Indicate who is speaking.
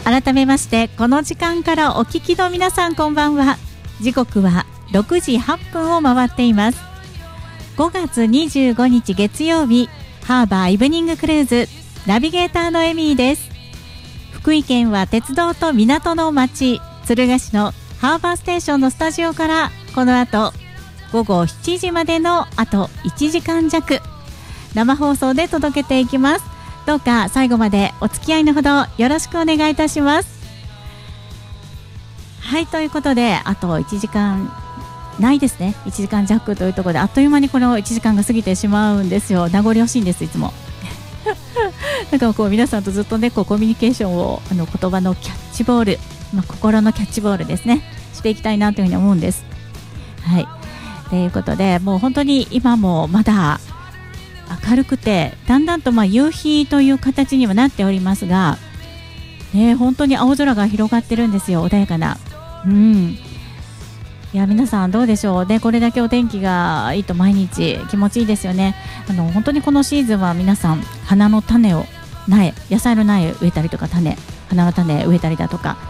Speaker 1: 改めましてこの時間からお聞きの皆さんこんばんは。時刻は6時8分を回っています。5月25日月曜日、ハーバーイブニングクルーズナビゲーターのエミーです。福井県は鉄道と港の町敦賀市のハーバーステーションのスタジオからこの後午後7時までのあと1時間弱生放送で届けていきます。どうか最後までお付き合いのほどよろしくお願いいたします。はい、ということであと1時間ないですね。1時間弱というところであっという間にこの1時間が過ぎてしまうんですよ。名残惜しいんですいつもなんかこう皆さんとずっとねこうコミュニケーションを言葉のキャッチボール、心のキャッチボールですねしていきたいなというふうに思うんです。はい、ということでもう本当に今もまだ明るくてだんだんと夕日という形にはなっておりますが、本当に青空が広がってるんですよ。穏やかな。いや皆さんどうでしょうね。これだけお天気がいいと毎日気持ちいいですよね。本当にこのシーズンは皆さん花の種を野菜の苗植えたりとか花の種植えたりだとか